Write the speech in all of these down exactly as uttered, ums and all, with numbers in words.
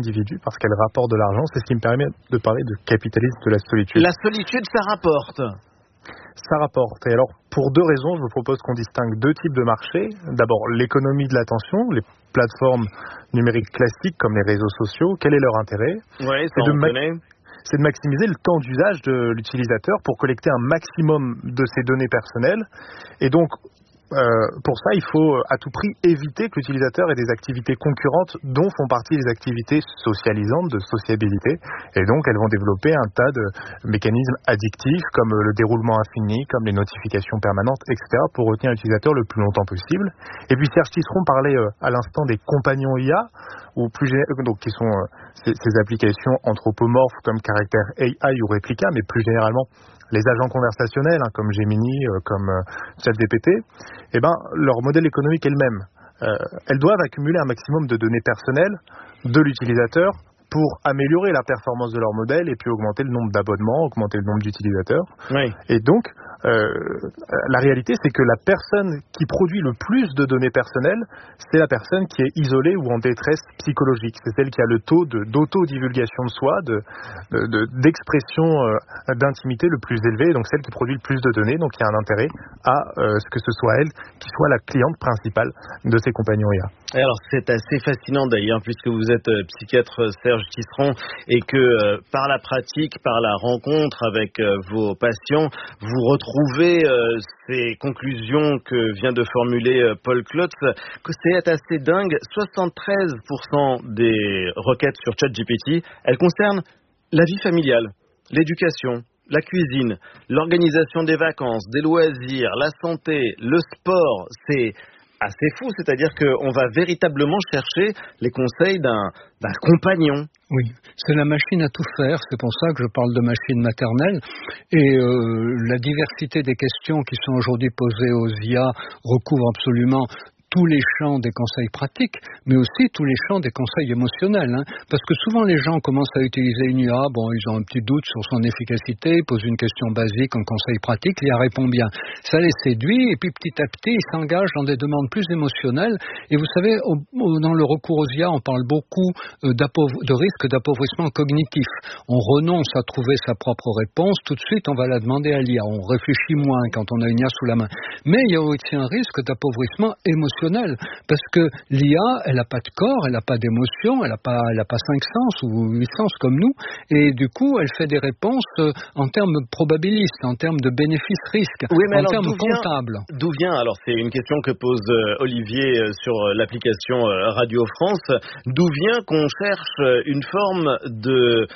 individus parce qu'elles rapportent de l'argent. C'est ce qui me permet de parler de capitalisme de la solitude. La solitude, ça rapporte. Ça rapporte. Et alors, pour deux raisons, je vous propose qu'on distingue deux types de marchés. D'abord, l'économie de l'attention, les plateformes numériques classiques comme les réseaux sociaux. Quel est leur intérêt ? Oui, ça c'est, de on ma- connaît. c'est de maximiser le temps d'usage de l'utilisateur pour collecter un maximum de ses données personnelles. Et donc, Euh, pour ça, il faut à tout prix éviter que l'utilisateur ait des activités concurrentes dont font partie les activités socialisantes, de sociabilité. Et donc, elles vont développer un tas de mécanismes addictifs comme le déroulement infini, comme les notifications permanentes, et cetera pour retenir l'utilisateur le plus longtemps possible. Et puis, Serge Tisseron parlait euh, à l'instant des compagnons I A, ou plus gé- donc, qui sont euh, ces, ces applications anthropomorphes comme Caractère A I ou Replica, mais plus généralement les agents conversationnels hein, comme Gemini, euh, comme euh, ChatGPT, eh ben, leur modèle économique est le même. Euh, elles doivent accumuler un maximum de données personnelles de l'utilisateur pour améliorer la performance de leur modèle et puis augmenter le nombre d'abonnements, augmenter le nombre d'utilisateurs. Oui. Et donc, euh, la réalité, c'est que la personne qui produit le plus de données personnelles, c'est la personne qui est isolée ou en détresse psychologique. C'est celle qui a le taux de, d'auto-divulgation de soi, de, de, de, d'expression euh, d'intimité le plus élevé, donc celle qui produit le plus de données. Donc, il y a un intérêt à euh, ce que ce soit elle qui soit la cliente principale de ces compagnons I A. Et alors, c'est assez fascinant d'ailleurs, puisque vous êtes euh, psychiatre Serge Tisseron et que euh, par la pratique, par la rencontre avec euh, vos patients, vous retrouvez euh, ces conclusions que vient de formuler euh, Paul Klotz, que c'est assez dingue. soixante-treize pour cent des requêtes sur ChatGPT, elles concernent la vie familiale, l'éducation, la cuisine, l'organisation des vacances, des loisirs, la santé, le sport. C'est assez fou, c'est-à-dire qu'on va véritablement chercher les conseils d'un, d'un compagnon. Oui, c'est la machine à tout faire, c'est pour ça que je parle de machine maternelle. Et euh, la diversité des questions qui sont aujourd'hui posées aux I A recouvre absolument tous les champs des conseils pratiques, mais aussi tous les champs des conseils émotionnels. Hein, parce que souvent les gens commencent à utiliser une I A, bon, ils ont un petit doute sur son efficacité, ils posent une question basique, un conseil pratique, l'I A répond bien. Ça les séduit, et puis petit à petit, ils s'engagent dans des demandes plus émotionnelles. Et vous savez, au, au, dans le recours aux I A, on parle beaucoup euh, de risque d'appauvrissement cognitif. On renonce à trouver sa propre réponse, tout de suite on va la demander à l'I A. On réfléchit moins quand on a une I A sous la main. Mais il y a aussi un risque d'appauvrissement émotionnel. Parce que l'I A, elle n'a pas de corps, elle n'a pas d'émotion, elle n'a pas, elle n'a pas cinq sens ou huit sens comme nous, et du coup, elle fait des réponses euh, en termes probabilistes, en termes de bénéfices-risques, oui, mais en alors, termes d'où vient, comptables. D'où vient, alors c'est une question que pose euh, Olivier euh, sur euh, l'application euh, Radio France, d'où vient qu'on cherche euh, une forme de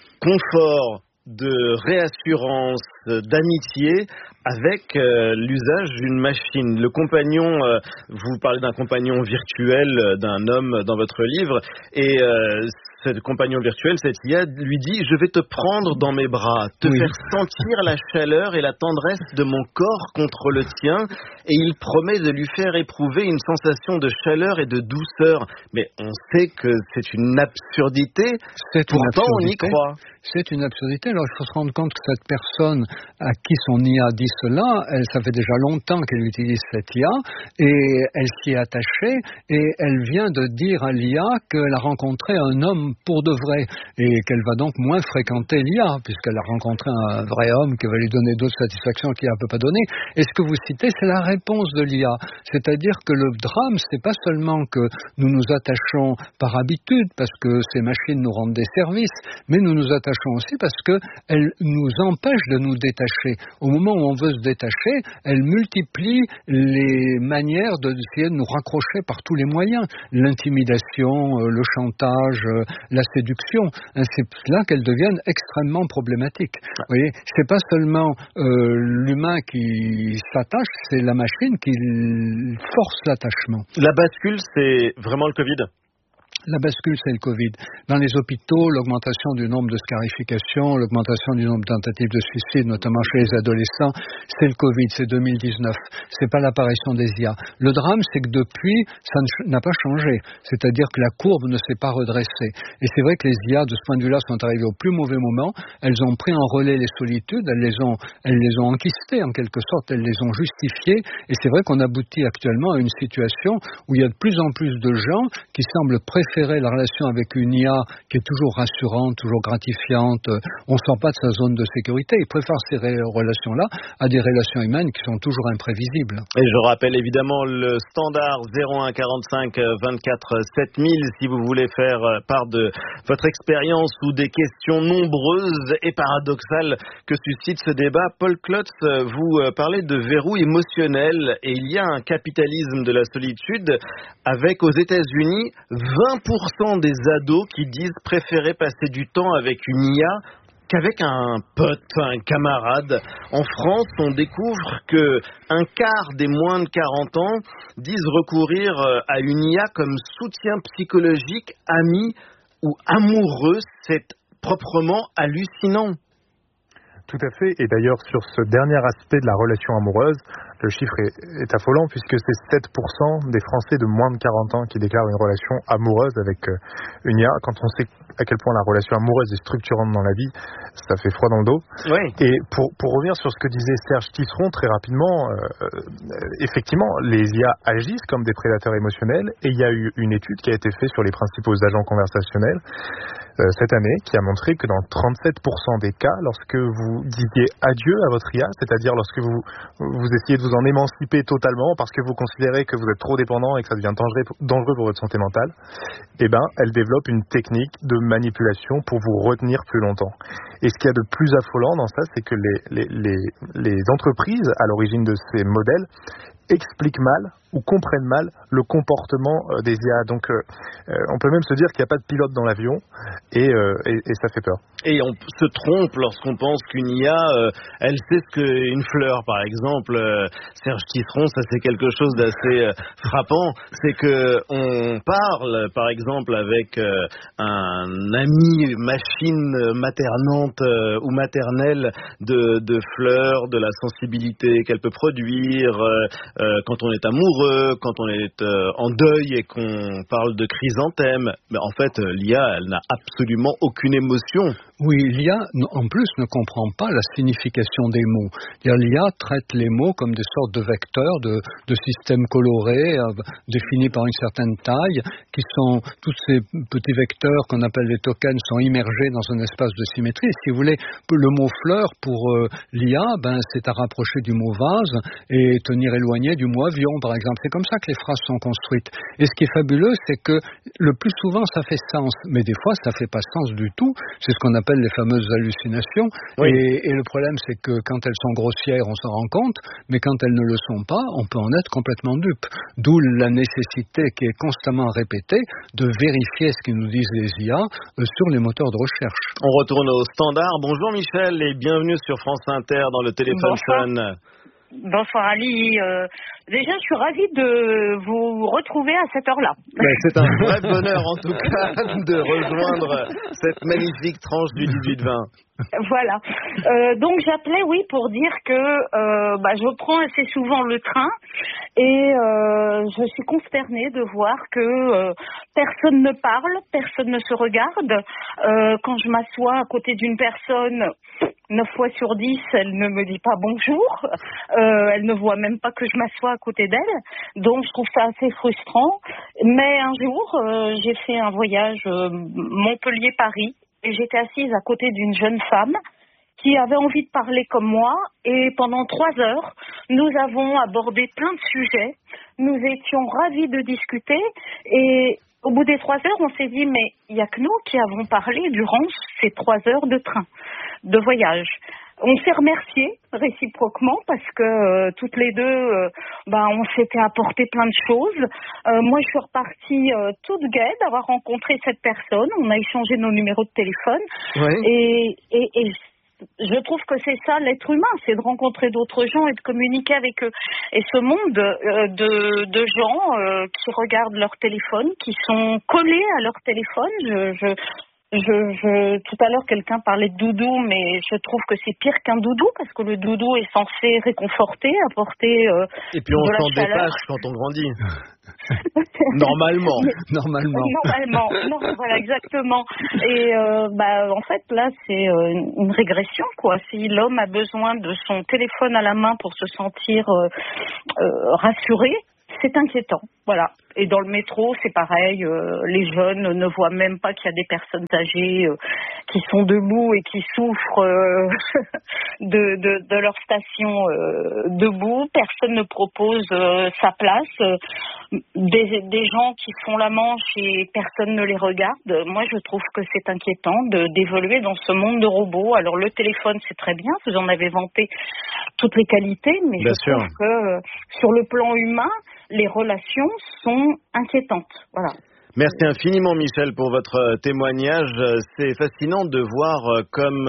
confort, de réassurance, d'amitié avec euh, l'usage d'une machine. Le compagnon, euh, vous parlez d'un compagnon virtuel, euh, d'un homme dans votre livre, et euh, ce compagnon virtuel, cette I A, lui dit « Je vais te prendre dans mes bras, te oui. faire sentir la chaleur et la tendresse de mon corps contre le tien. » Et il promet de lui faire éprouver une sensation de chaleur et de douceur. Mais on sait que c'est une absurdité, c'est pourtant une absurdité. on y croit. C'est une absurdité. Alors il faut se rendre compte que cette personne à qui son I A dit cela, elle, ça fait déjà longtemps qu'elle utilise cette I A et elle s'y est attachée et elle vient de dire à l'I A qu'elle a rencontré un homme pour de vrai et qu'elle va donc moins fréquenter l'I A puisqu'elle a rencontré un vrai homme qui va lui donner d'autres satisfactions qu'il ne peut pas donner. Et ce que vous citez, c'est la réponse de l'I A. C'est-à-dire que le drame, c'est pas seulement que nous nous attachons par habitude parce que ces machines nous rendent des services, mais nous nous attachons aussi parce qu'elles nous empêchent de nous détacher. Au moment où on veut se détacher, elles multiplient les manières d'essayer de nous raccrocher par tous les moyens. L'intimidation, le chantage, la séduction. C'est là qu'elles deviennent extrêmement problématiques. Vous voyez, c'est pas seulement euh, l'humain qui s'attache, c'est la machine qui force l'attachement. La bascule, c'est vraiment le Covid ? La bascule, c'est le Covid. Dans les hôpitaux, l'augmentation du nombre de scarifications, l'augmentation du nombre de tentatives de suicide, notamment chez les adolescents, c'est le Covid, c'est deux mille dix-neuf. C'est pas l'apparition des I A. Le drame, c'est que depuis, ça n'a pas changé. C'est-à-dire que la courbe ne s'est pas redressée. Et c'est vrai que les I A, de ce point de vue-là, sont arrivées au plus mauvais moment. Elles ont pris en relais les solitudes, elles les ont, elles les ont enquistées, en quelque sorte, elles les ont justifiées. Et c'est vrai qu'on aboutit actuellement à une situation où il y a de plus en plus de gens qui semblent préférer préférer la relation avec une I A qui est toujours rassurante, toujours gratifiante. On ne sort pas de sa zone de sécurité. Il préfère ces relations-là à des relations humaines qui sont toujours imprévisibles. Et je rappelle évidemment le standard zéro un quarante-cinq vingt-quatre sept mille si vous voulez faire part de votre expérience ou des questions nombreuses et paradoxales que suscite ce débat. Paul Klotz, vous parlez de verrou émotionnel et il y a un capitalisme de la solitude avec aux États-Unis vingt pour cent des ados qui disent préférer passer du temps avec une I A qu'avec un pote, un camarade. En France, on découvre que un quart des moins de quarante ans disent recourir à une I A comme soutien psychologique, ami ou amoureux. C'est proprement hallucinant. Tout à fait. Et d'ailleurs, sur ce dernier aspect de la relation amoureuse, le chiffre est, est affolant puisque c'est sept pour cent des Français de moins de quarante ans qui déclarent une relation amoureuse avec une I A. Quand on sait à quel point la relation amoureuse est structurante dans la vie, ça fait froid dans le dos. Oui. Et pour, pour revenir sur ce que disait Serge Tisseron très rapidement, euh, effectivement, les I A agissent comme des prédateurs émotionnels et il y a eu une étude qui a été faite sur les principaux agents conversationnels euh, cette année qui a montré que dans trente-sept pour cent des cas, lorsque vous disiez adieu à votre I A, c'est-à-dire lorsque vous, vous essayez de vous en émanciper totalement parce que vous considérez que vous êtes trop dépendant et que ça devient dangereux, dangereux pour votre santé mentale, eh ben, elle développe une technique de manipulation pour vous retenir plus longtemps. Et ce qu'il y a de plus affolant dans ça, c'est que les, les, les, les entreprises à l'origine de ces modèles expliquent mal ou comprennent mal le comportement des I A. Donc euh, on peut même se dire qu'il n'y a pas de pilote dans l'avion et, euh, et, et ça fait peur. Et on se trompe lorsqu'on pense qu'une I A, euh, elle sait ce qu'une fleur, par exemple. Euh, Serge Tisseron, ça c'est quelque chose d'assez euh, frappant. C'est que on parle, par exemple, avec euh, un ami machine maternante euh, ou maternelle de, de fleurs, de la sensibilité qu'elle peut produire euh, euh, quand on est amoureux, quand on est euh, en deuil et qu'on parle de chrysanthème. Mais en fait, l'I A, elle n'a absolument aucune émotion. Oui, l'I A, en plus, ne comprend pas la signification des mots. L'I A traite les mots comme des sortes de vecteurs, de, de systèmes colorés, euh, définis par une certaine taille, qui sont, tous ces petits vecteurs qu'on appelle les tokens, sont immergés dans un espace de symétrie. Si vous voulez, le mot fleur, pour euh, l'I A, ben, c'est à rapprocher du mot vase et tenir éloigné du mot avion, par exemple. C'est comme ça que les phrases sont construites. Et ce qui est fabuleux, c'est que le plus souvent, ça fait sens. Mais des fois, ça fait pas sens du tout. C'est ce qu'on appelle les fameuses hallucinations. Oui. Et, et le problème, c'est que quand elles sont grossières, on s'en rend compte, mais quand elles ne le sont pas, on peut en être complètement dupe. D'où la nécessité qui est constamment répétée de vérifier ce que nous disent les I A sur les moteurs de recherche. On retourne au standard. Bonjour Michel et bienvenue sur France Inter dans le téléphone Phone. Bonsoir Ali. Euh, déjà, je suis ravie de vous retrouver à cette heure-là. Ben, c'est un vrai bonheur en tout cas de rejoindre cette magnifique tranche du dix-huit vingt. Voilà. Euh, donc j'appelais, oui, pour dire que euh, bah, je prends assez souvent le train et euh, je suis consternée de voir que euh, personne ne parle, personne ne se regarde. Euh, quand je m'assois à côté d'une personne, neuf fois sur dix, elle ne me dit pas bonjour. Euh, elle ne voit même pas que je m'assois à côté d'elle. Donc je trouve ça assez frustrant. Mais un jour, euh, j'ai fait un voyage euh, Montpellier-Paris. Et j'étais assise à côté d'une jeune femme qui avait envie de parler comme moi. Et pendant trois heures, nous avons abordé plein de sujets. Nous étions ravis de discuter. Et au bout des trois heures, on s'est dit, mais il n'y a que nous qui avons parlé durant ces trois heures de train, de voyage. On s'est remerciés réciproquement parce que euh, toutes les deux, euh, ben, on s'était apporté plein de choses. Euh, moi, je suis repartie euh, toute gaie d'avoir rencontré cette personne. On a échangé nos numéros de téléphone. Oui. Et, et, et je trouve que c'est ça l'être humain, c'est de rencontrer d'autres gens et de communiquer avec eux. Et ce monde euh, de, de gens euh, qui regardent leur téléphone, qui sont collés à leur téléphone, je... je Je, je, tout à l'heure, quelqu'un parlait de doudou, mais je trouve que c'est pire qu'un doudou parce que le doudou est censé réconforter, apporter euh, et puis on de la s'en chaleur. dépasse quand on grandit. Normalement. Normalement. Normalement. Non, voilà, exactement. Et euh, bah, en fait, là, c'est euh, une régression, quoi. Si l'homme a besoin de son téléphone à la main pour se sentir euh, euh, rassuré, c'est inquiétant. Voilà. et dans le métro, c'est pareil. Euh, les jeunes ne voient même pas qu'il y a des personnes âgées euh, qui sont debout et qui souffrent euh, de, de, de leur station euh, debout. Personne ne propose euh, sa place. Euh, des, des gens qui font la manche et personne ne les regarde. Moi, je trouve que c'est inquiétant de, d'évoluer dans ce monde de robots. Alors, le téléphone, c'est très bien. Vous en avez vanté toutes les qualités, mais Bien je sûr. trouve que euh, sur le plan humain, les relations sont inquiétantes. Voilà. Merci infiniment, Michel, pour votre témoignage. C'est fascinant de voir comme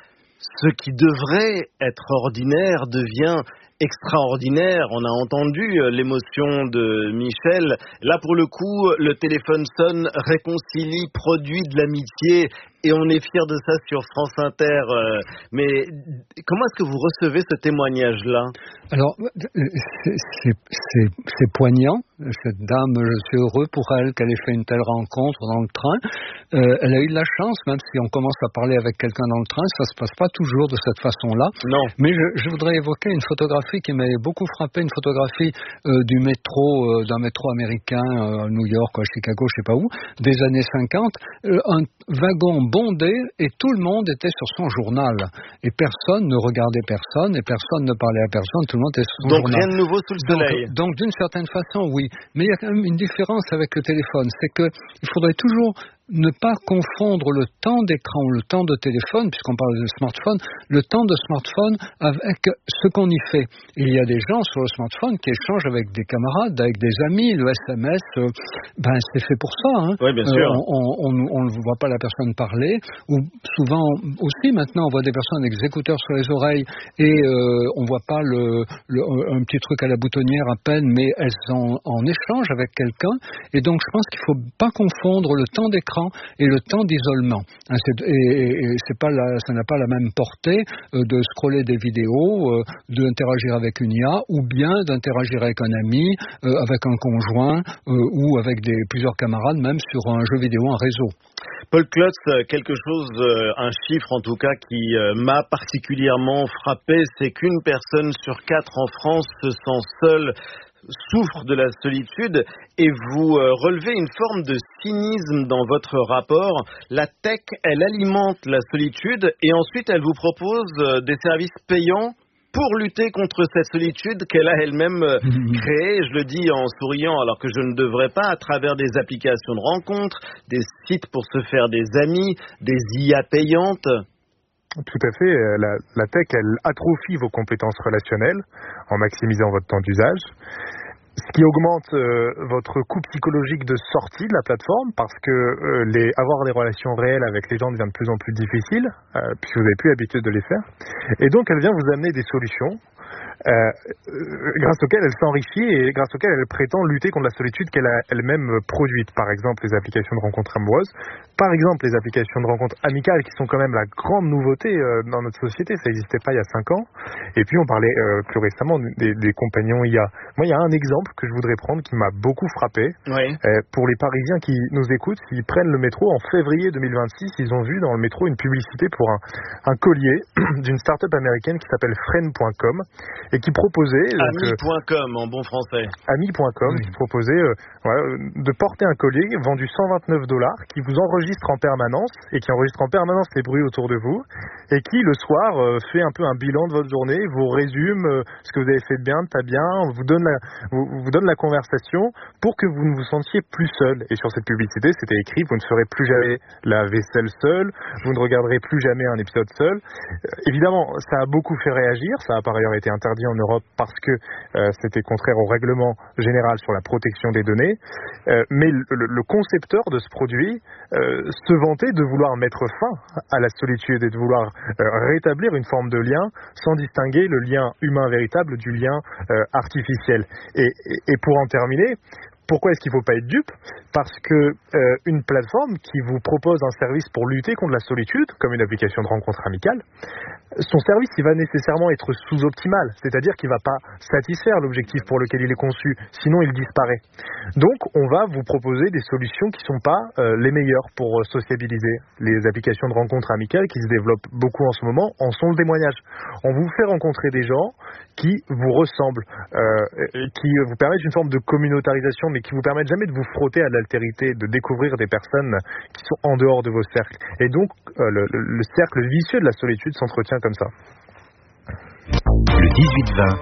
ce qui devrait être ordinaire devient extraordinaire. On a entendu l'émotion de Michel. Là, pour le coup, le téléphone sonne, réconcilie, produit de l'amitié. Et on est fiers de ça sur France Inter. Mais comment est-ce que vous recevez ce témoignage-là ? Alors, c'est, c'est, c'est, c'est poignant. Cette dame, je suis heureux pour elle qu'elle ait fait une telle rencontre dans le train. Euh, elle a eu de la chance, même si on commence à parler avec quelqu'un dans le train, ça se passe pas toujours de cette façon-là. Non. Mais je, je voudrais évoquer une photographie qui m'a beaucoup frappé, une photographie euh, du métro, euh, d'un métro américain euh, à New York, à Chicago, je sais pas où, des années cinquante. Euh, un wagon bondé et tout le monde était sur son journal. Et personne ne regardait personne et personne ne parlait à personne, tout le monde était sur son donc, journal. Donc rien de nouveau sous le soleil. Donc, donc d'une certaine façon, oui. Mais il y a quand même une différence avec le téléphone. C'est qu'il faudrait toujours ne pas confondre le temps d'écran ou le temps de téléphone, puisqu'on parle de smartphone, le temps de smartphone avec ce qu'on y fait. Il y a des gens sur le smartphone qui échangent avec des camarades, avec des amis. Le S M S, euh, ben c'est fait pour ça. Hein. Oui, bien sûr. Euh, on ne voit pas la personne parler. Ou souvent aussi, maintenant, on voit des personnes avec des écouteurs sur les oreilles et euh, on voit pas le, le, un petit truc à la boutonnière à peine, mais elles sont en échange avec quelqu'un. Et donc, je pense qu'il ne faut pas confondre le temps d'écran et le temps d'isolement. Hein, c'est, et, et c'est pas la, ça n'a pas la même portée euh, de scroller des vidéos, euh, d'interagir avec une I A, ou bien d'interagir avec un ami, euh, avec un conjoint, euh, ou avec des, plusieurs camarades, même sur un jeu vidéo, un réseau. Paul Klotz, quelque chose, un chiffre en tout cas qui m'a particulièrement frappé, c'est qu'une personne sur quatre en France se sent seule, souffre de la solitude, et vous euh, relevez une forme de cynisme dans votre rapport. La tech, elle alimente la solitude et ensuite elle vous propose euh, des services payants pour lutter contre cette solitude qu'elle a elle-même euh, créée, je le dis en souriant alors que je ne devrais pas, à travers des applications de rencontres, des sites pour se faire des amis, des I A payantes. Tout à fait. La, la tech, elle atrophie vos compétences relationnelles en maximisant votre temps d'usage. Ce qui augmente euh, votre coût psychologique de sortie de la plateforme parce que euh, les, avoir des relations réelles avec les gens devient de plus en plus difficile euh, puisque vous n'avez plus l'habitude de les faire. Et donc, elle vient vous amener des solutions Euh, grâce auquel elle s'enrichit et grâce auquel elle prétend lutter contre la solitude qu'elle a elle-même produite. Par exemple, les applications de rencontres amoureuses, par exemple les applications de rencontres amicales qui sont quand même la grande nouveauté euh, dans notre société. Ça n'existait pas il y a cinq ans. Et puis on parlait euh, plus récemment des, des compagnons I A. Moi, il y a un exemple que je voudrais prendre qui m'a beaucoup frappé. Oui. Euh, pour les Parisiens qui nous écoutent, s'ils prennent le métro en février deux mille vingt-six, ils ont vu dans le métro une publicité pour un, un collier d'une start-up américaine qui s'appelle Friend point com et qui proposait ami point com en bon français. ami point com oui. Qui proposait euh, voilà, de porter un collier vendu cent vingt-neuf dollars qui vous enregistre en permanence et qui enregistre en permanence les bruits autour de vous et qui le soir euh, fait un peu un bilan de votre journée, vous résume euh, ce que vous avez fait de bien, de pas bien, vous donne la vous, vous donne la conversation pour que vous ne vous sentiez plus seul. Et sur cette publicité, c'était écrit vous ne ferez plus jamais la vaisselle seul, vous ne regarderez plus jamais un épisode seul. Euh, évidemment, ça a beaucoup fait réagir, ça a par ailleurs été interdit en Europe parce que euh, c'était contraire au règlement général sur la protection des données. Euh, mais le, le concepteur de ce produit euh, se vantait de vouloir mettre fin à la solitude et de vouloir euh, rétablir une forme de lien sans distinguer le lien humain véritable du lien euh, artificiel. Et, et, et pour en terminer, pourquoi est-ce qu'il ne faut pas être dupe ? Parce que euh, une plateforme qui vous propose un service pour lutter contre la solitude, comme une application de rencontre amicale, son service il va nécessairement être sous-optimal, c'est-à-dire qu'il ne va pas satisfaire l'objectif pour lequel il est conçu, sinon il disparaît. Donc on va vous proposer des solutions qui ne sont pas euh, les meilleures pour euh, sociabiliser. Les applications de rencontre amicales qui se développent beaucoup en ce moment en sont le témoignage. On vous fait rencontrer des gens qui vous ressemblent, euh, qui vous permettent une forme de communautarisation mais qui vous permettent jamais de vous frotter à l'altérité, de découvrir des personnes qui sont en dehors de vos cercles. Et donc, euh, le, le cercle vicieux de la solitude s'entretient comme ça. Le dix-huit vingt,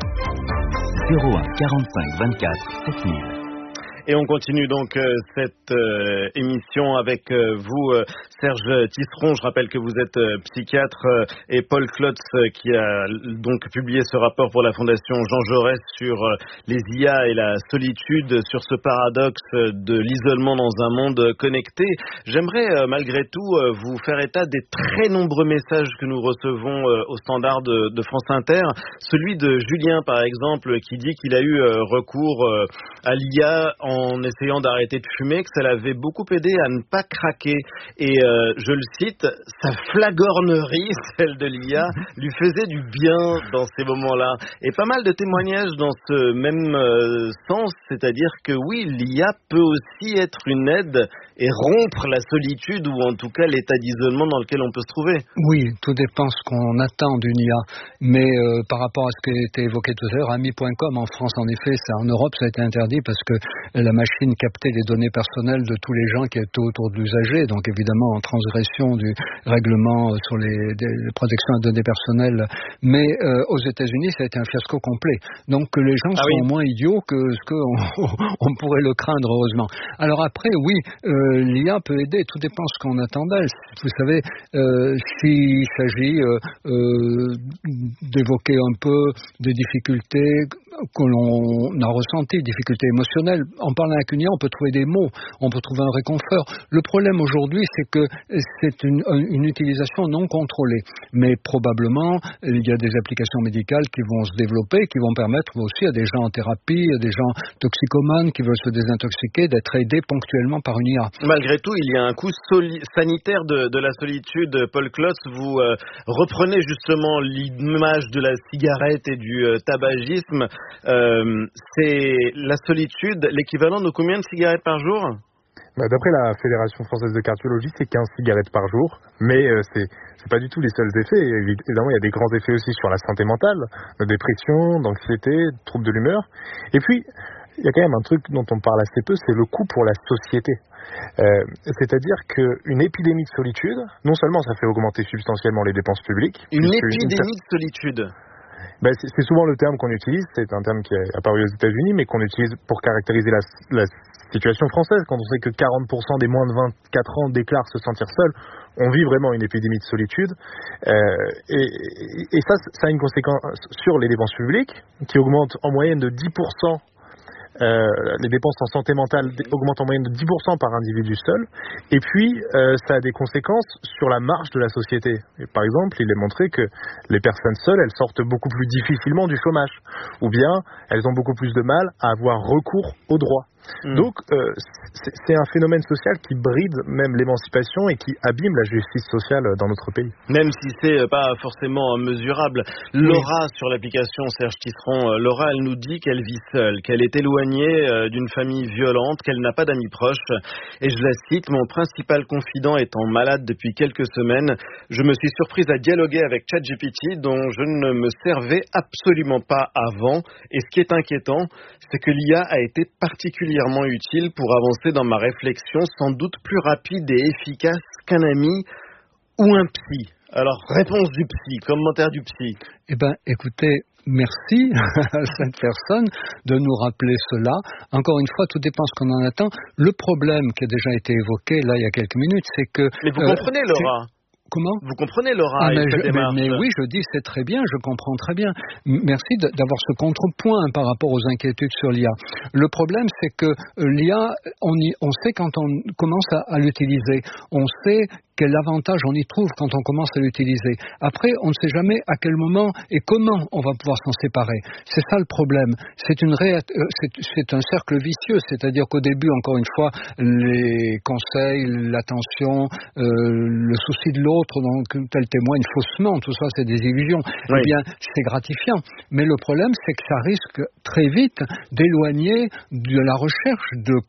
zéro un quarante-cinq vingt-quatre sept mille. Et on continue donc euh, cette euh, émission avec euh, vous, euh, Serge Tisseron. Je rappelle que vous êtes euh, psychiatre euh, et Paul Klotz euh, qui a donc publié ce rapport pour la Fondation Jean Jaurès sur euh, les I A et la solitude, sur ce paradoxe euh, de l'isolement dans un monde connecté. J'aimerais euh, malgré tout euh, vous faire état des très nombreux messages que nous recevons euh, au standard de, de France Inter. Celui de Julien par exemple qui dit qu'il a eu euh, recours euh, à l'I A en en essayant d'arrêter de fumer, que ça l'avait beaucoup aidé à ne pas craquer. Et euh, je le cite, sa flagornerie, celle de l'I A, lui faisait du bien dans ces moments-là. Et pas mal de témoignages dans ce même euh, sens, c'est-à-dire que oui, l'I A peut aussi être une aide et rompre la solitude ou en tout cas l'état d'isolement dans lequel on peut se trouver. Oui, tout dépend ce qu'on attend d'une I A. Mais euh, par rapport à ce qui a été évoqué tout à l'heure, ami point com en France, en effet, ça, en Europe, ça a été interdit parce que la machine captait les données personnelles de tous les gens qui étaient autour de l'usager, donc évidemment en transgression du règlement sur les, les protections de données personnelles. Mais euh, aux États-Unis, ça a été un fiasco complet. Donc les gens ah sont oui. moins idiots que ce qu'on on pourrait le craindre, heureusement. Alors après, oui, euh, l'I A peut aider, tout dépend ce qu'on attend d'elle. Vous savez, euh, s'il s'agit euh, euh, d'évoquer un peu des difficultés que l'on a ressenties, difficultés émotionnelles, en parlant avec une I A, on peut trouver des mots, on peut trouver un réconfort. Le problème aujourd'hui, c'est que c'est une, une utilisation non contrôlée. Mais probablement, il y a des applications médicales qui vont se développer, qui vont permettre aussi à des gens en thérapie, à des gens toxicomanes qui veulent se désintoxiquer, d'être aidés ponctuellement par une I A. Malgré tout, il y a un coût soli- sanitaire de, de la solitude. Paul Klotz, vous euh, reprenez justement l'image de la cigarette et du euh, tabagisme. Euh, c'est la solitude, l'équivalent de combien de cigarettes par jour ? Bah, d'après la Fédération française de cardiologie, c'est quinze cigarettes par jour, mais euh, c'est, c'est pas du tout les seuls effets. Évidemment, il y a des grands effets aussi sur la santé mentale, de dépression, d'anxiété, de troubles de l'humeur. Et puis, il y a quand même un truc dont on parle assez peu, c'est le coût pour la société. Euh, c'est-à-dire qu'une épidémie de solitude, non seulement ça fait augmenter substantiellement les dépenses publiques. Une épidémie de solitude. Ben, c'est, c'est souvent le terme qu'on utilise, c'est un terme qui est apparu aux États-Unis, mais qu'on utilise pour caractériser la, la situation française. Quand on sait que quarante pour cent des moins de vingt-quatre ans déclarent se sentir seuls, on vit vraiment une épidémie de solitude. Euh, et, et ça, ça a une conséquence sur les dépenses publiques, qui augmentent en moyenne de dix pour cent. Euh, les dépenses en santé mentale augmentent en moyenne de dix pour cent par individu seul. Et puis, euh, ça a des conséquences sur la marge de la société. Et par exemple, il est montré que les personnes seules, elles sortent beaucoup plus difficilement du chômage. Ou bien, elles ont beaucoup plus de mal à avoir recours aux droits. Mmh. Donc, euh, c'est, c'est un phénomène social qui bride même l'émancipation et qui abîme la justice sociale dans notre pays. Même si c'est pas forcément mesurable. Laura, oui. Sur l'application Serge Tisseron, Laura, elle nous dit qu'elle vit seule, qu'elle est éloignée euh, d'une famille violente, qu'elle n'a pas d'amis proches. Et je la cite, mon principal confident étant malade depuis quelques semaines, je me suis surprise à dialoguer avec ChatGPT dont je ne me servais absolument pas avant. Et ce qui est inquiétant, c'est que l'I A a été particulièrement utile pour avancer dans ma réflexion, sans doute plus rapide et efficace qu'un ami ou un psy. Alors, réponse du psy, commentaire du psy. Eh bien, écoutez, merci à cette personne de nous rappeler cela. Encore une fois, tout dépend ce qu'on en attend. Le problème qui a déjà été évoqué, là, il y a quelques minutes, c'est que... Mais vous euh, comprenez, Laura ? Comment ? Vous comprenez, Laura, ah, mais, je, mais, mais oui, je dis c'est très bien, je comprends très bien. Merci de, d'avoir ce contrepoint par rapport aux inquiétudes sur l'I A. Le problème, c'est que l'I A, on, y, on sait quand on commence à, à l'utiliser, on sait quel avantage on y trouve quand on commence à l'utiliser. Après, on ne sait jamais à quel moment et comment on va pouvoir s'en séparer. C'est ça le problème. C'est, une ré... c'est, c'est un cercle vicieux, c'est-à-dire qu'au début, encore une fois, les conseils, l'attention, euh, le souci de l'autre, donc tel témoigne faussement, tout ça, c'est des illusions. Oui. Eh bien, c'est gratifiant. Mais le problème, c'est que ça risque très vite d'éloigner de la recherche de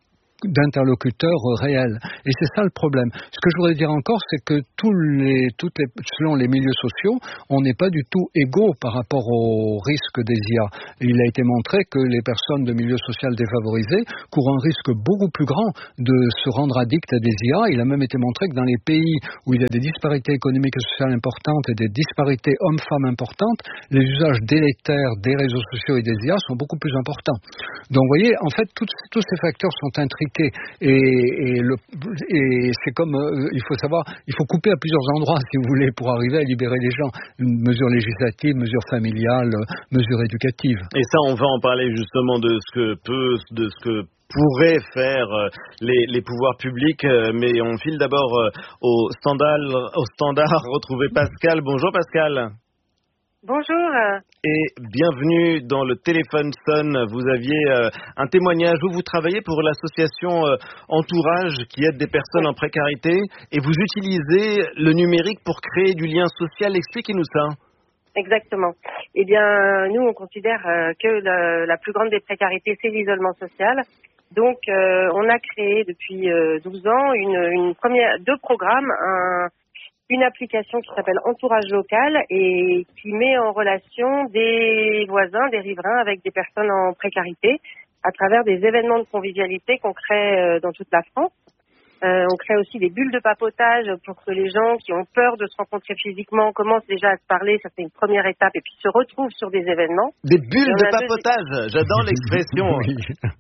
d'interlocuteurs réels. Et c'est ça le problème. Ce que je voudrais dire encore, c'est que tous les, toutes les, selon les milieux sociaux, on n'est pas du tout égaux par rapport au risque des I A. Il a été montré que les personnes de milieu social défavorisés courent un risque beaucoup plus grand de se rendre addicts à des I A. Il a même été montré que dans les pays où il y a des disparités économiques et sociales importantes et des disparités hommes-femmes importantes, les usages délétères des réseaux sociaux et des I A sont beaucoup plus importants. Donc, vous voyez, en fait, tous, tous ces facteurs sont intriqués et, et, le, et c'est comme, euh, il faut savoir, il faut couper à plusieurs endroits, si vous voulez, pour arriver à libérer les gens. Une mesure législative, mesure familiale, mesure éducative. Et ça, on va en parler justement de ce que peut, de ce que pourraient faire les, les pouvoirs publics, mais on file d'abord au standard, au standard retrouver Pascal. Bonjour Pascal. Bonjour. Et bienvenue dans le téléphone sonne. Vous aviez euh, un témoignage où vous travaillez pour l'association euh, Entourage qui aide des personnes en précarité et vous utilisez le numérique pour créer du lien social. Expliquez-nous ça. Exactement. Eh bien, nous, on considère euh, que le, la plus grande des précarités, c'est l'isolement social. Donc, euh, on a créé depuis euh, douze ans une, une première, deux programmes, un une application qui s'appelle Entourage Local et qui met en relation des voisins, des riverains avec des personnes en précarité à travers des événements de convivialité qu'on crée dans toute la France. Euh, on crée aussi des bulles de papotage pour que les gens qui ont peur de se rencontrer physiquement commencent déjà à se parler, ça c'est une première étape, et puis se retrouvent sur des événements. Des bulles de papotage, deux... j'adore l'expression. Oui.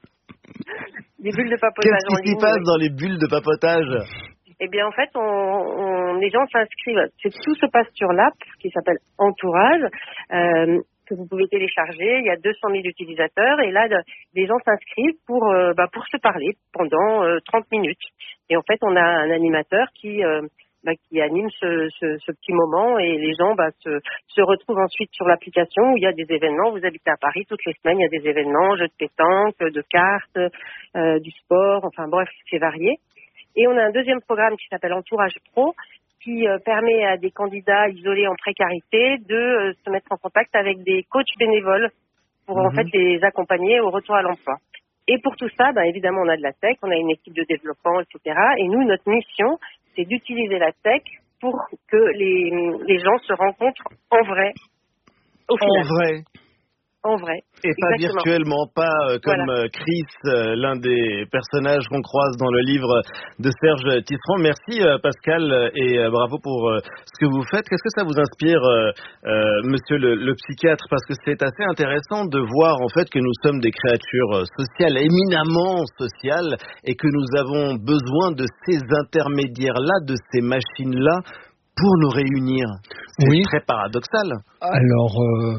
Des bulles de papotage. Qu'est-ce qui s'y passe dans les bulles de papotage ? Eh bien, en fait, on, on, les gens s'inscrivent. Tout se passe sur l'app qui s'appelle Entourage, euh, que vous pouvez télécharger. Il y a deux cent mille utilisateurs et là, les gens s'inscrivent pour euh, bah, pour se parler pendant euh, trente minutes. Et en fait, on a un animateur qui euh, bah, qui anime ce, ce, ce petit moment et les gens bah, se, se retrouvent ensuite sur l'application où il y a des événements. Vous habitez à Paris, toutes les semaines, il y a des événements, jeux de pétanque, de cartes, euh, du sport, enfin bref, c'est varié. Et on a un deuxième programme qui s'appelle Entourage Pro, qui euh, permet à des candidats isolés en précarité de euh, se mettre en contact avec des coachs bénévoles pour mmh. en fait les accompagner au retour à l'emploi. Et pour tout ça, ben, évidemment, on a de la tech, on a une équipe de développement, et cetera. Et nous, notre mission, c'est d'utiliser la tech pour que les, les gens se rencontrent en vrai. Au final. En vrai. En vrai. Et pas Exactement. Virtuellement, pas euh, comme voilà. Chris, euh, l'un des personnages qu'on croise dans le livre de Serge Tisserand. Merci euh, Pascal et euh, bravo pour euh, ce que vous faites. Qu'est-ce que ça vous inspire, euh, euh, monsieur le, le psychiatre ? Parce que c'est assez intéressant de voir en fait que nous sommes des créatures sociales, éminemment sociales, et que nous avons besoin de ces intermédiaires-là, de ces machines-là, pour nous réunir. C'est oui. très paradoxal. Alors... Euh...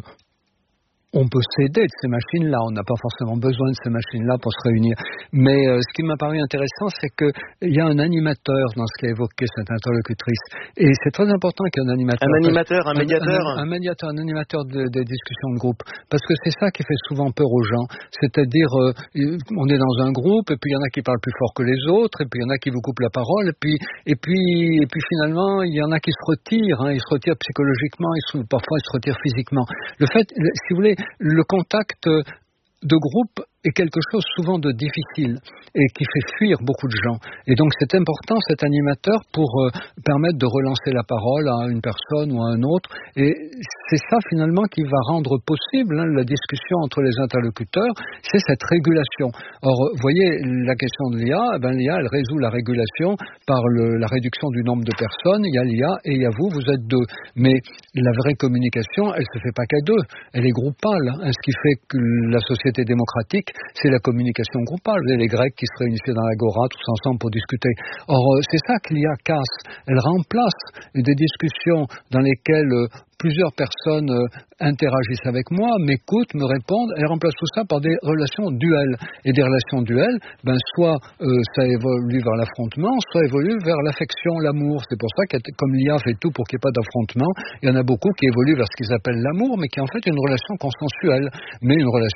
On peut s'aider de ces machines-là, on n'a pas forcément besoin de ces machines-là pour se réunir. Mais euh, ce qui m'a paru intéressant, c'est qu'il y a un animateur dans ce qu'a évoqué cette interlocutrice. Et c'est très important qu'il y ait un animateur. Un animateur, un médiateur Un, un, un médiateur, un animateur de, de discussions de groupe. Parce que c'est ça qui fait souvent peur aux gens. C'est-à-dire, euh, on est dans un groupe, et puis il y en a qui parlent plus fort que les autres, et puis il y en a qui vous coupent la parole, et puis, et puis, et puis finalement, il y en a qui se retirent. Hein, ils se retirent psychologiquement, ils se, parfois ils se retirent physiquement. Le fait, si vous voulez, le contact de groupe est quelque chose souvent de difficile et qui fait fuir beaucoup de gens. Et donc c'est important cet animateur pour euh, permettre de relancer la parole à une personne ou à un autre. Et c'est ça finalement qui va rendre possible hein, la discussion entre les interlocuteurs, c'est cette régulation. Or, vous voyez, la question de l'I A, eh ben, l'I A elle résout la régulation par le, la réduction du nombre de personnes. Il y a l'I A et il y a vous, vous êtes deux. Mais la vraie communication, elle se fait pas qu'à deux, elle est groupale. Hein, ce qui fait que la société démocratique, c'est la communication groupale. Vous avez les Grecs qui se réunissaient dans l'agora tous ensemble pour discuter. Or, c'est ça que l'I A casse. Elle remplace des discussions dans lesquelles plusieurs personnes interagissent avec moi, m'écoutent, me répondent. Elle remplace tout ça par des relations duelles. Et des relations duelles, ben, soit euh, ça évolue vers l'affrontement, soit évolue vers l'affection, l'amour. C'est pour ça que, comme l'I A fait tout pour qu'il n'y ait pas d'affrontement, il y en a beaucoup qui évoluent vers ce qu'ils appellent l'amour, mais qui est en fait une relation consensuelle, mais une relation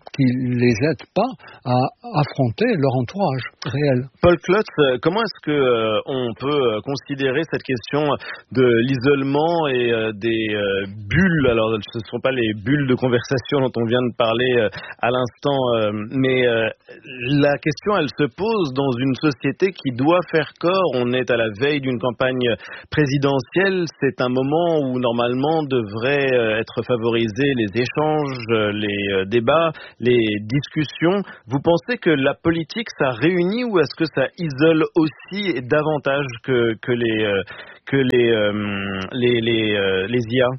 qui ne les aident pas à affronter leur entourage réel. Paul Klotz, comment est-ce que euh, on peut considérer cette question de l'isolement et euh, des euh, bulles? Alors, ce ne sont pas les bulles de conversation dont on vient de parler euh, à l'instant, euh, mais euh, la question, elle se pose dans une société qui doit faire corps. On est à la veille d'une campagne présidentielle. C'est un moment où, normalement, devraient euh, être favorisés les échanges, euh, les euh, débats, les discussions. Vous pensez que la politique, ça réunit ou est-ce que ça isole aussi et davantage que, que les, euh, que les, euh, les, les, euh, les I A?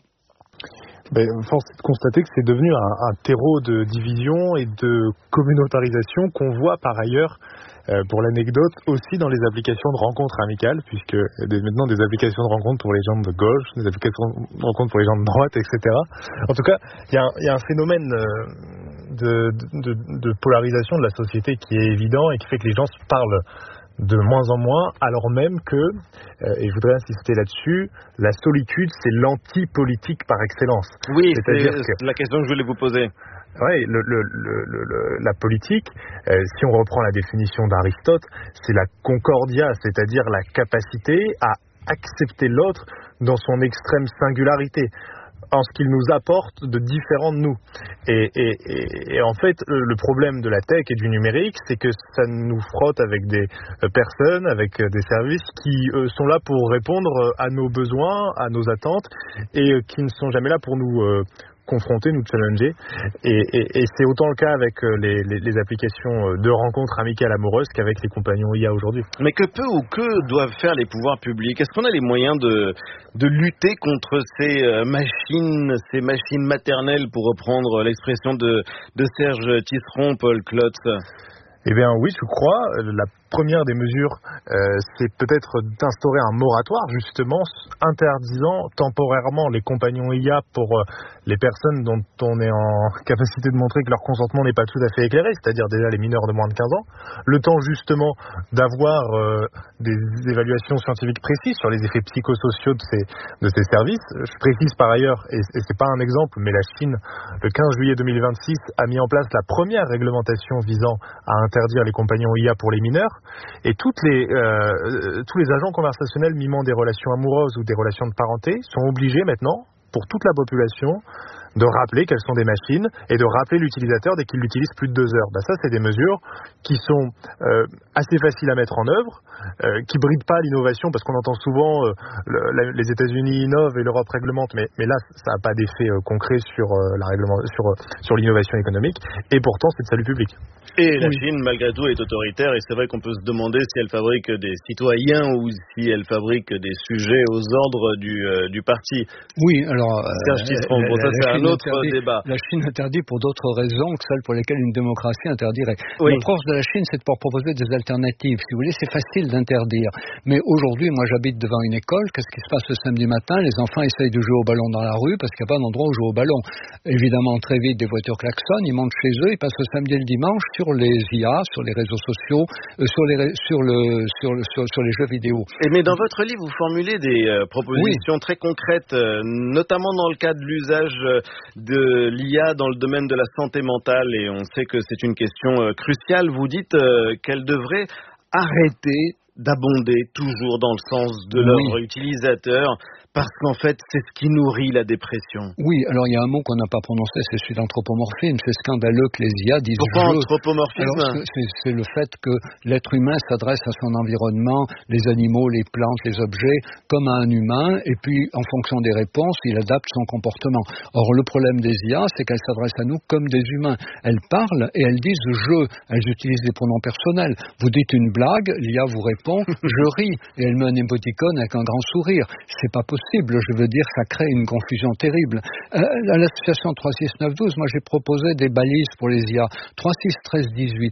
Ben, force est de constater que c'est devenu un, un terreau de division et de communautarisation qu'on voit par ailleurs, euh, pour l'anecdote, aussi dans les applications de rencontres amicales, puisque des, maintenant des applications de rencontres pour les gens de gauche, des applications de rencontres pour les gens de droite, et cetera. En tout cas, il y, y a un phénomène euh, de, de, de polarisation de la société qui est évident et qui fait que les gens se parlent de moins en moins, alors même que, euh, et je voudrais insister là-dessus, la solitude, c'est l'anti-politique par excellence. Oui, c'est-à-dire c'est que, la question que je voulais vous poser. Oui, le, le, le, le, la politique, euh, si on reprend la définition d'Aristote, c'est la concordia, c'est-à-dire la capacité à accepter l'autre dans son extrême singularité, en ce qu'il nous apporte de différent de nous. Et, et, et, et en fait, le problème de la tech et du numérique, c'est que ça nous frotte avec des personnes, avec des services qui euh, sont là pour répondre à nos besoins, à nos attentes, et euh, qui ne sont jamais là pour nous euh, confronter, nous challenger. Et, et, et c'est autant le cas avec les, les, les applications de rencontres amicales amoureuses qu'avec les compagnons I A aujourd'hui. Mais que peu ou que doivent faire les pouvoirs publics? Est-ce qu'on a les moyens de, de lutter contre ces machines, ces machines maternelles, pour reprendre l'expression de, de Serge Tisseron, Paul Klotz? Eh bien oui, je crois. La première des mesures, euh, c'est peut-être d'instaurer un moratoire, justement, interdisant temporairement les compagnons I A pour euh, les personnes dont on est en capacité de montrer que leur consentement n'est pas tout à fait éclairé, c'est-à-dire déjà les mineurs de moins de quinze ans, le temps justement d'avoir euh, des évaluations scientifiques précises sur les effets psychosociaux de ces, de ces services. Je précise par ailleurs, et, et c'est pas un exemple, mais la Chine, le quinze juillet deux mille vingt-six, a mis en place la première réglementation visant à interdire les compagnons I A pour les mineurs. Et toutes les, euh, tous les agents conversationnels mimant des relations amoureuses ou des relations de parenté sont obligés maintenant, pour toute la population, de rappeler qu'elles sont des machines et de rappeler l'utilisateur dès qu'il l'utilise plus de deux heures. Ben ça, c'est des mesures qui sont euh, assez faciles à mettre en œuvre, euh, qui brident pas l'innovation, parce qu'on entend souvent euh, le, la, les États-Unis innovent et l'Europe réglemente, mais, mais là, ça n'a pas d'effet euh, concret sur euh, la réglement, sur euh, sur l'innovation économique. Et pourtant, c'est de salut public. Et la Chine, malgré tout, est autoritaire, et c'est vrai qu'on peut se demander si elle fabrique des citoyens ou si elle fabrique des sujets aux ordres du, euh, du parti. Oui, alors... Serge Tisseron, bon, ça c'est un autre interdit, débat. La Chine interdit pour d'autres raisons que celles pour lesquelles une démocratie interdirait. Oui. L'approche de la Chine, c'est de pouvoir proposer des alternatives. Si vous voulez, c'est facile d'interdire. Mais aujourd'hui, moi j'habite devant une école, qu'est-ce qui se passe le samedi matin? Les enfants essayent de jouer au ballon dans la rue parce qu'il n'y a pas d'endroit où jouer au ballon. Évidemment, très vite, des voitures klaxonnent, ils montent chez eux, ils passent le samedi et le dimanche sur les I A, sur les réseaux sociaux, euh, sur, les, sur, le, sur, le, sur, sur les jeux vidéo. Et mais dans votre livre, vous formulez des euh, propositions oui. très concrètes, euh, notamment dans le cas de l'usage euh, de l'I A dans le domaine de la santé mentale, et on sait que c'est une question euh, cruciale. Vous dites euh, qu'elle devrait arrêter d'abonder toujours dans le sens de leurs oui. utilisateurs, parce qu'en fait, c'est ce qui nourrit la dépression. Oui, alors il y a un mot qu'on n'a pas prononcé, c'est celui d'anthropomorphisme. C'est scandaleux que les I A disent... Pourquoi je... anthropomorphisme? Alors, c'est, c'est le fait que l'être humain s'adresse à son environnement, les animaux, les plantes, les objets, comme à un humain, et puis en fonction des réponses, il adapte son comportement. Or, le problème des I A, c'est qu'elles s'adressent à nous comme des humains. Elles parlent et elles disent « je ». Elles utilisent des pronoms personnels. Vous dites une blague, l'I A vous répond « je ris ». Et elle met un émoticône avec un grand sourire. C'est pas possible. Je veux dire, ça crée une confusion terrible. Euh, à l'association trois six neuf douze, moi j'ai proposé des balises pour les I A. trois six treize dix-huit.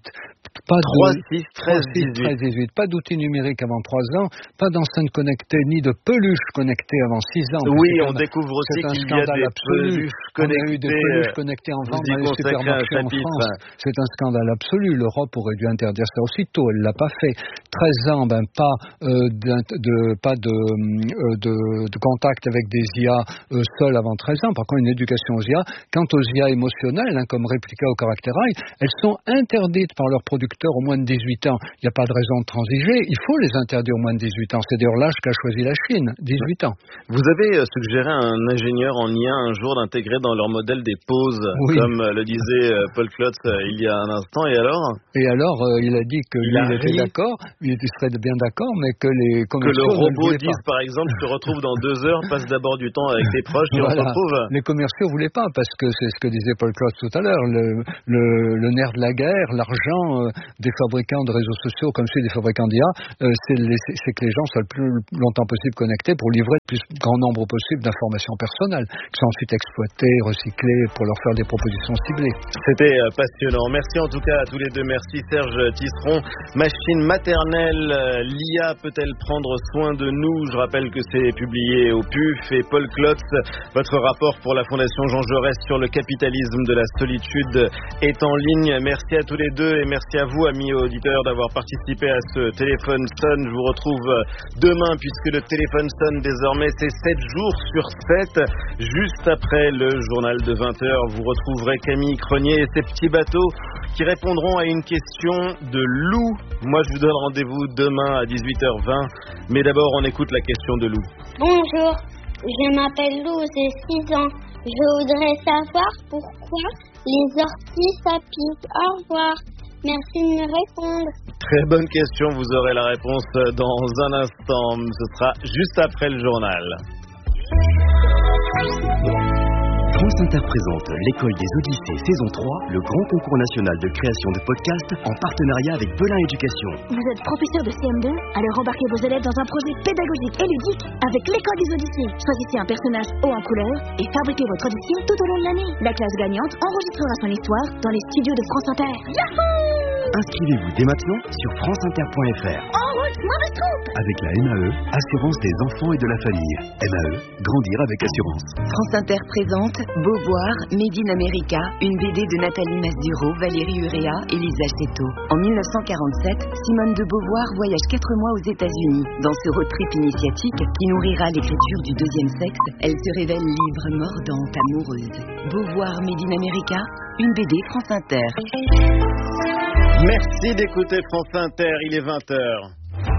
Pas trois, de six, treize, dix-huit. Pas d'outils numériques avant trois ans, pas d'enceinte connectée, ni de peluche connectée avant six ans. Oui, on découvre aussi qu'il y a des absolu. peluches connectées. On a eu des peluches connectées en vente dans les supermarchés en France. C'est un scandale absolu. L'Europe aurait dû interdire ça aussitôt. Elle l'a pas fait. treize ans, ben pas euh, de, de pas de, euh, de de contact avec des I A euh, seuls avant treize ans. Par contre, une éducation aux I A. Quant aux I A émotionnelles, hein, comme Replica ou Characteri, elles sont interdites par leurs producteurs au moins de dix-huit ans. Il n'y a pas de raison de transiger. Il faut les interdire au moins de dix-huit ans. C'est d'ailleurs l'âge qu'a choisi la Chine, dix-huit ans. Vous avez suggéré à un ingénieur en I A un jour d'intégrer dans leur modèle des pauses, oui. comme le disait Paul Klotz il y a un instant. Et alors Et alors, euh, il a dit que il, lui, il était d'accord, il serait bien d'accord, mais que les commerciaux que le robot ne dise, par exemple, je te retrouve dans deux heures, passe d'abord du temps avec tes proches et voilà. on se retrouve. Les commerciaux ne voulaient pas, parce que c'est ce que disait Paul Klotz tout à l'heure, le, le, le nerf de la guerre, l'argent euh, des fabricants de réseaux sociaux comme celui des fabricants d'I A, euh, c'est, les, c'est que les gens soient le plus longtemps possible connectés pour livrer le plus grand nombre possible d'informations personnelles, qui sont ensuite exploitées, recyclées pour leur faire des propositions ciblées. C'était passionnant. Merci en tout cas à tous les deux. Merci Serge Tisseron. Machine maternelle, l'I A peut-elle prendre soin de nous? Je rappelle que c'est publié au P U F. Et Paul Klotz, votre rapport pour la Fondation Jean Jaurès sur le capitalisme de la solitude est en ligne. Merci à tous les deux et merci à vous, amis auditeurs, d'avoir participé à ce téléphone sonne. Je vous retrouve demain puisque le téléphone sonne désormais c'est sept jours sur sept. Juste après le journal de vingt heures, vous retrouverez Camille Cronier et ses petits bateaux qui répondront à une question de Lou. Moi, je vous donne rendez-vous demain à dix-huit heures vingt. Mais d'abord, on écoute la question de Lou. Bonjour, je m'appelle Lou, j'ai six ans. Je voudrais savoir pourquoi les orties ça pique. Au revoir. Merci de me répondre. Très bonne question, vous aurez la réponse dans un instant. Ce sera juste après le journal. France Inter présente l'École des Odyssées saison trois, le grand concours national de création de podcasts en partenariat avec Belin Éducation. Vous êtes professeur de C M deux, alors embarquez vos élèves dans un projet pédagogique et ludique avec l'École des Odyssées. Choisissez un personnage haut en couleur et fabriquez votre Odyssée tout au long de l'année. La classe gagnante enregistrera son histoire dans les studios de France Inter. Yahoo! Inscrivez-vous dès maintenant sur franceinter point f r. En route, mauvaise troupe! Avec la M A E, Assurance des enfants et de la famille. M A E, grandir avec assurance. France Inter présente Beauvoir, Made in America, une B D de Nathalie Masduro, Valérie Urea et Lisa Chetto. En mille neuf cent quarante-sept, Simone de Beauvoir voyage quatre mois aux États-Unis. Dans ce road trip initiatique qui nourrira l'écriture du deuxième sexe, elle se révèle libre, mordante, amoureuse. Beauvoir, Made in America, une B D France Inter. Merci d'écouter France Inter, il est vingt heures.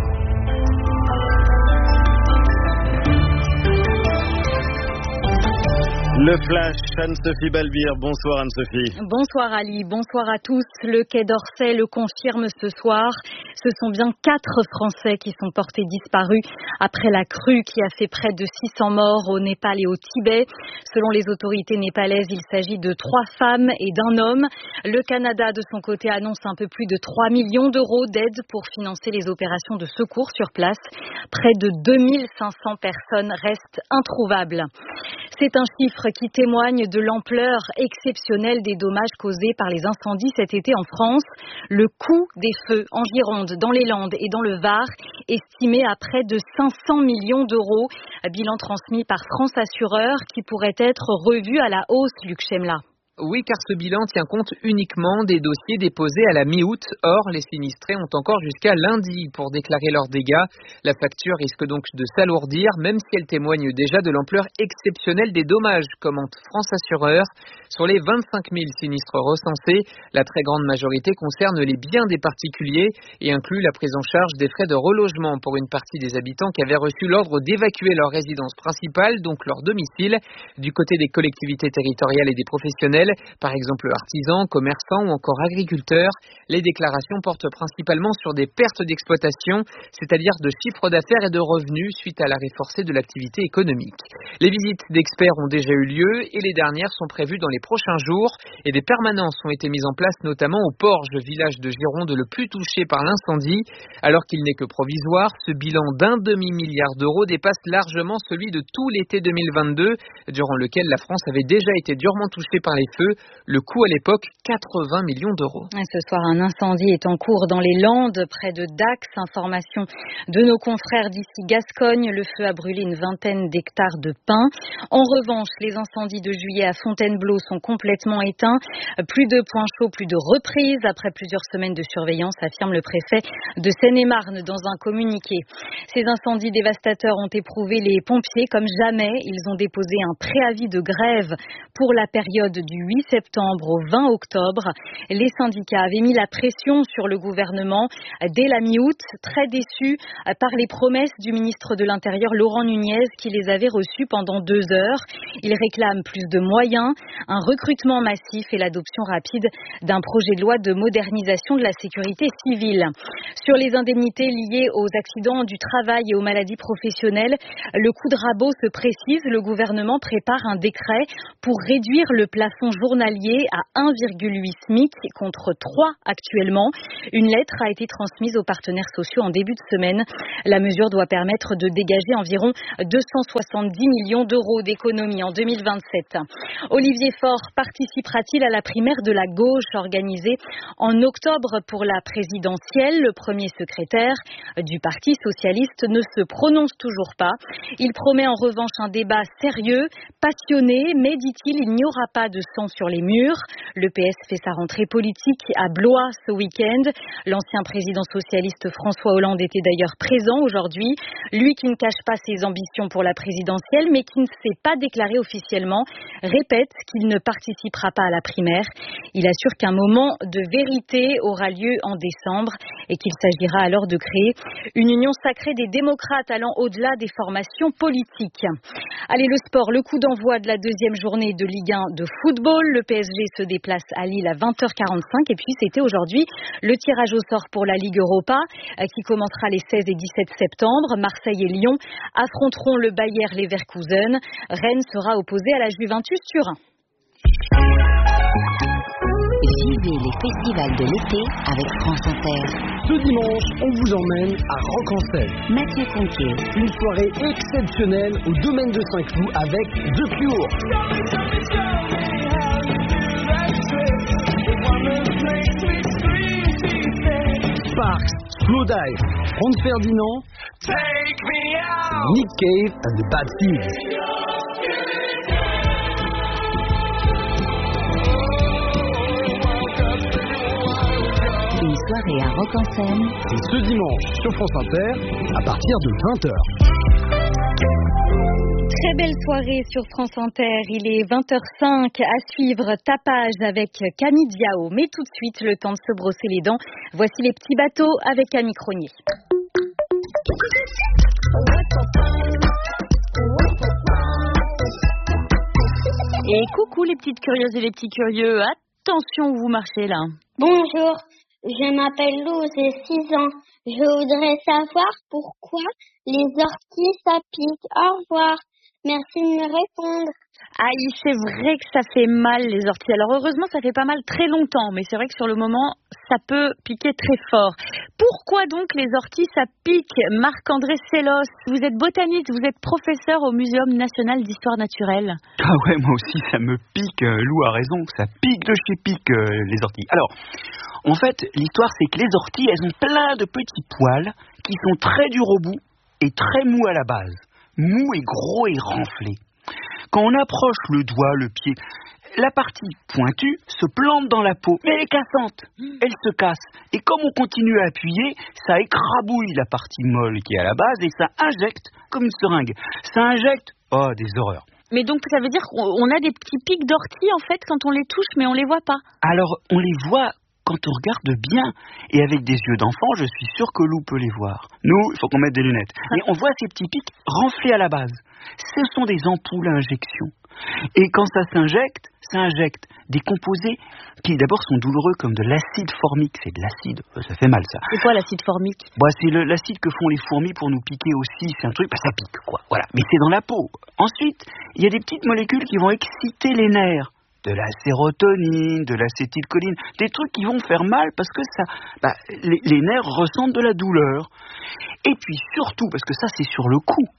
Le Flash, Anne-Sophie Balbir. Bonsoir Anne-Sophie. Bonsoir Ali, bonsoir à tous. Le Quai d'Orsay le confirme ce soir. Ce sont bien quatre Français qui sont portés disparus après la crue qui a fait près de six cents morts au Népal et au Tibet. Selon les autorités népalaises, il s'agit de trois femmes et d'un homme. Le Canada, de son côté, annonce un peu plus de trois millions d'euros d'aide pour financer les opérations de secours sur place. Près de deux mille cinq cents personnes restent introuvables. C'est un chiffre qui témoigne de l'ampleur exceptionnelle des dommages causés par les incendies cet été en France. Le coût des feux en Gironde, dans les Landes et dans le Var, estimé à près de cinq cents millions d'euros. Bilan transmis par France Assureurs qui pourrait être revu à la hausse, Luc Chemla. Oui, car ce bilan tient compte uniquement des dossiers déposés à la mi-août. Or, les sinistrés ont encore jusqu'à lundi pour déclarer leurs dégâts. La facture risque donc de s'alourdir, même si elle témoigne déjà de l'ampleur exceptionnelle des dommages, commente France Assureurs. Sur les vingt-cinq mille sinistres recensés, la très grande majorité concerne les biens des particuliers et inclut la prise en charge des frais de relogement pour une partie des habitants qui avaient reçu l'ordre d'évacuer leur résidence principale, donc leur domicile. Du côté des collectivités territoriales et des professionnels, par exemple artisans, commerçants ou encore agriculteurs, les déclarations portent principalement sur des pertes d'exploitation, c'est-à-dire de chiffre d'affaires et de revenus suite à l'arrêt forcé de l'activité économique. Les visites d'experts ont déjà eu lieu et les dernières sont prévues dans les prochains jours et des permanences ont été mises en place notamment au Porge, village de Gironde le plus touché par l'incendie. Alors qu'il n'est que provisoire, ce bilan d'un demi-milliard d'euros dépasse largement celui de tout l'été deux mille vingt-deux, durant lequel la France avait déjà été durement touchée par les feu. Le coût à l'époque, quatre-vingts millions d'euros. Ce soir, un incendie est en cours dans les Landes, près de Dax. Information de nos confrères d'ici Gascogne. Le feu a brûlé une vingtaine d'hectares de pins. En revanche, les incendies de juillet à Fontainebleau sont complètement éteints. Plus de points chauds, plus de reprises après plusieurs semaines de surveillance, affirme le préfet de Seine-et-Marne dans un communiqué. Ces incendies dévastateurs ont éprouvé les pompiers comme jamais. Ils ont déposé un préavis de grève pour la période du huit septembre au vingt octobre. Les syndicats avaient mis la pression sur le gouvernement dès la mi-août, très déçus par les promesses du ministre de l'Intérieur Laurent Nunez qui les avait reçues pendant deux heures. Ils réclament plus de moyens, un recrutement massif et l'adoption rapide d'un projet de loi de modernisation de la sécurité civile. Sur les indemnités liées aux accidents du travail et aux maladies professionnelles, le coup de rabot se précise. Le gouvernement prépare un décret pour réduire le plafond journalier à un virgule huit SMIC contre trois actuellement. Une lettre a été transmise aux partenaires sociaux en début de semaine. La mesure doit permettre de dégager environ deux cent soixante-dix millions d'euros d'économies en deux mille vingt-sept. Olivier Faure participera-t-il à la primaire de la gauche organisée en octobre pour la présidentielle? Le premier secrétaire du Parti socialiste ne se prononce toujours pas. Il promet en revanche un débat sérieux, passionné, mais dit-il, il n'y aura pas de sang sur les murs. Le P S fait sa rentrée politique à Blois ce week-end. L'ancien président socialiste François Hollande était d'ailleurs présent aujourd'hui. Lui qui ne cache pas ses ambitions pour la présidentielle, mais qui ne s'est pas déclaré officiellement, répète qu'il ne participera pas à la primaire. Il assure qu'un moment de vérité aura lieu en décembre et qu'il s'agira alors de créer une union sacrée des démocrates allant au-delà des formations politiques. Allez, le sport, le coup d'envoi de la deuxième journée de Ligue un de football. Le P S G se déplace à Lille à vingt heures quarante-cinq et puis c'était aujourd'hui le tirage au sort pour la Ligue Europa qui commencera les seize et dix-sept septembre. Marseille et Lyon affronteront le Bayer Leverkusen. Rennes sera opposé à la Juventus Turin. Vivez les festivals de l'été avec France Inter. Ce dimanche, on vous emmène à Rocancel. Mathieu Conquier. Une soirée exceptionnelle au domaine de Saint-Cloud avec The Cure. Sparks, Slowdive, Franz Ferdinand, Nick Cave and the Bad Seeds. Une soirée à Rock-en-Seine. C'est ce dimanche sur France Inter à partir de vingt heures. Très belle soirée sur France Inter. Il est vingt heures cinq à suivre Tapage avec Camille Diao. Mais tout de suite, le temps de se brosser les dents. Voici les petits bateaux avec Camille Cronier. Et coucou les petites curieuses et les petits curieux. Attention où vous marchez là. Bonjour. Je m'appelle Lou, j'ai six ans. Je voudrais savoir pourquoi les orties ça pique. Au revoir. Merci de me répondre. Aïe, c'est vrai que ça fait mal les orties. Alors heureusement, ça fait pas mal très longtemps, mais c'est vrai que sur le moment, ça peut piquer très fort. Pourquoi donc les orties ça pique? Marc-André Sellos, vous êtes botaniste, vous êtes professeur au Muséum national d'histoire naturelle. Ah ouais, moi aussi ça me pique. Lou a raison, ça pique de chez pique les orties. Alors, en fait, l'histoire c'est que les orties, elles ont plein de petits poils qui sont très durs au bout et très mous à la base. Mou et gros et renflé. Quand on approche le doigt, le pied, la partie pointue se plante dans la peau, mais elle est cassante, elle se casse. Et comme on continue à appuyer, ça écrabouille la partie molle qui est à la base et ça injecte comme une seringue. Ça injecte, oh, des horreurs. Mais donc ça veut dire qu'on a des petits pics d'ortie en fait quand on les touche, mais on les voit pas. Alors on les voit quand on regarde bien, et avec des yeux d'enfant, je suis sûr que Lou peut les voir. Nous, il faut qu'on mette des lunettes. Et on voit ces petits pics renflés à la base. Ce sont des ampoules à injection. Et quand ça s'injecte, ça injecte des composés qui d'abord sont douloureux comme de l'acide formique. C'est de l'acide, ça fait mal ça. C'est quoi l'acide formique? Bah, c'est le, l'acide que font les fourmis pour nous piquer aussi. C'est un truc, bah, ça pique quoi. Voilà. Mais c'est dans la peau. Ensuite, il y a des petites molécules qui vont exciter les nerfs. De la sérotonine, de l'acétylcholine, des trucs qui vont faire mal parce que ça, bah, les, les nerfs ressentent de la douleur. Et puis surtout, parce que ça c'est sur le coup,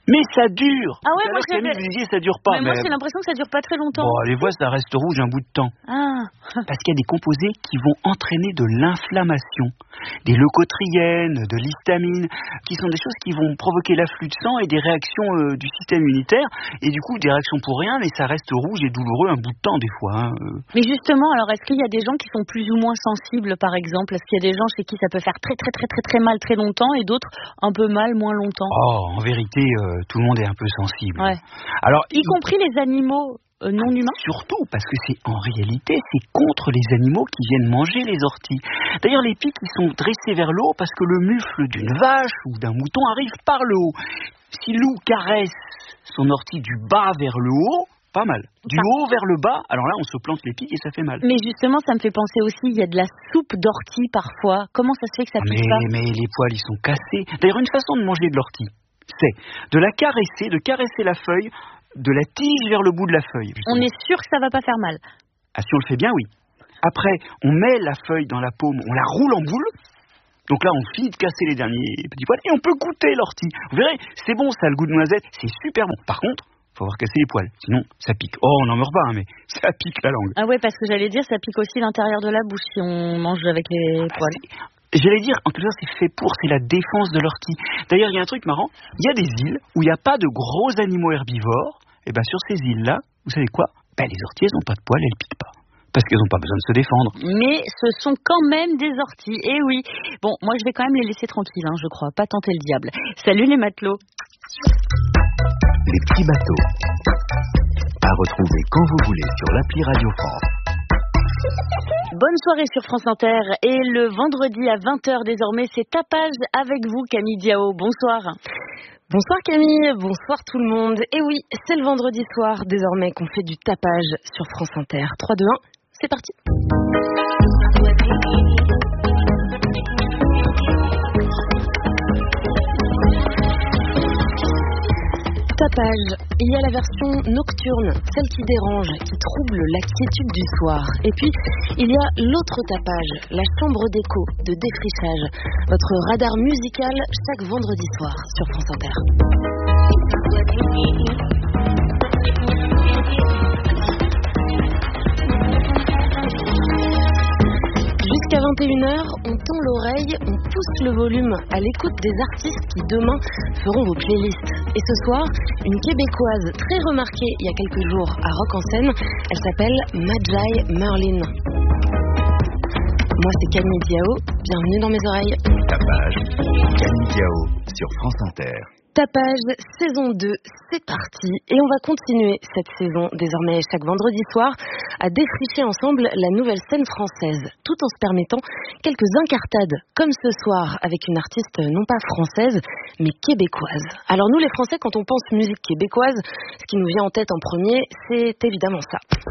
Mais ça dure. Ah ouais, alors, moi Camille, vous disiez ça dure pas. Mais, mais moi mais... j'ai l'impression que ça dure pas très longtemps. Bon, les voix, ça reste rouge un bout de temps. Ah. Parce qu'il y a des composés qui vont entraîner de l'inflammation, des leucotriènes, de l'histamine, qui sont des choses qui vont provoquer l'afflux de sang et des réactions euh, du système immunitaire. Et du coup, des réactions pour rien, mais ça reste rouge et douloureux un bout de temps des fois. Hein. Mais justement, alors est-ce qu'il y a des gens qui sont plus ou moins sensibles, par exemple? Est-ce qu'il y a des gens chez qui ça peut faire très très très très très mal très longtemps et d'autres un peu mal moins longtemps? Oh, en vérité, euh, tout le monde est un peu sensible. Ouais. Alors, y compris les animaux euh, non humains? Surtout parce que c'est en réalité, c'est contre les animaux qui viennent manger les orties. D'ailleurs, les pics, ils sont dressés vers le haut parce que le mufle d'une vache ou d'un mouton arrive par le haut. Si loup caresse son ortie du bas vers le haut, pas mal. Du ah. haut vers le bas, alors là, on se plante les pics et ça fait mal. Mais justement, ça me fait penser aussi, il y a de la soupe d'ortie parfois. Comment ça se fait que ça pique mais, pas? Mais les poils, ils sont cassés. D'ailleurs, une façon de manger de l'ortie, c'est de la caresser, de caresser la feuille, de la tige vers le bout de la feuille. Justement. On est sûr que ça va pas faire mal? Ah, si on le fait bien, oui. Après, on met la feuille dans la paume, on la roule en boule. Donc là, on finit de casser les derniers petits poils et on peut goûter l'ortie. Vous verrez, c'est bon, ça a le goût de noisette, c'est super bon. Par contre, faut avoir cassé les poils, sinon ça pique. Oh, on n'en meurt pas, hein, mais ça pique la langue. Ah ouais, parce que j'allais dire, ça pique aussi l'intérieur de la bouche si on mange avec les ah, poils. C'est... J'allais dire, en tout cas, c'est fait pour, c'est la défense de l'ortie. D'ailleurs, il y a un truc marrant, il y a des îles où il n'y a pas de gros animaux herbivores, et bien sur ces îles-là, vous savez quoi? Ben, les orties, elles n'ont pas de poils, elles piquent pas. Parce qu'elles n'ont pas besoin de se défendre. Mais ce sont quand même des orties, eh oui. Bon, moi je vais quand même les laisser tranquilles, hein, je crois, pas tenter le diable. Salut les matelots. Les petits bateaux. À retrouver quand vous voulez sur l'appli Radio France. Bonne soirée sur France Inter. Et le vendredi à vingt heures désormais, c'est Tapage avec vous, Camille Diao. Bonsoir. Bonsoir Camille, bonsoir tout le monde. Et oui, c'est le vendredi soir désormais qu'on fait du tapage sur France Inter. trois, deux, un, c'est parti. Tapage. Il y a la version nocturne, celle qui dérange, qui trouble la quiétude du soir. Et puis, il y a l'autre tapage, la chambre d'écho, de défrichage. Votre radar musical chaque vendredi soir sur France Inter. Jusqu'à vingt et une heures, on tend l'oreille, on pousse le volume à l'écoute des artistes qui demain feront vos playlists. Et ce soir, une Québécoise très remarquée il y a quelques jours à Rock en Seine, elle s'appelle Majai Merlin. Moi c'est Camille Diao, bienvenue dans mes oreilles. Tapage, Camille Diao sur France Inter. Tapage, saison deux, c'est parti. Et on va continuer cette saison, désormais chaque vendredi soir, à défricher ensemble la nouvelle scène française, tout en se permettant quelques incartades, comme ce soir, avec une artiste non pas française, mais québécoise. Alors nous les Français, quand on pense musique québécoise, ce qui nous vient en tête en premier, c'est évidemment ça.